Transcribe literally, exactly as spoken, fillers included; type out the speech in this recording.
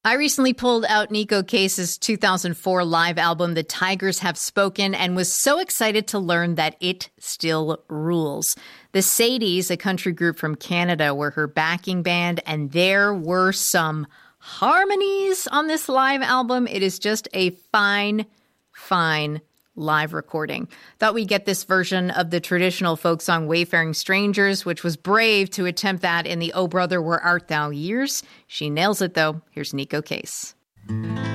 I recently pulled out Neko Case's two thousand four live album, The Tigers Have Spoken, and was so excited to learn that it still rules. The Sadies, a country group from Canada, were her backing band, and there were some harmonies on this live album. It is just a fine, fine live recording. Thought we'd get this version of the traditional folk song Wayfaring Strangers, which was brave to attempt that in the Oh Brother, Where Art Thou years. She nails it, though. Here's Neko Case.